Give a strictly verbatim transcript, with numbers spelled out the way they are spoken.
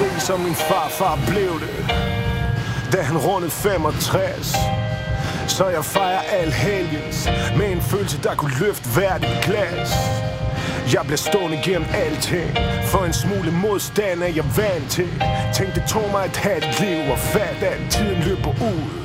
rig som min farfar blev det, da han rundede femogtres. Så jeg fejrer al helgens med en følelse, der kunne løfte hvert et glas. Jeg blev stående gennem alting, for en smule modstand er jeg vant til. Tænk, det tog mig et halvt liv og fat, at tiden løber ud.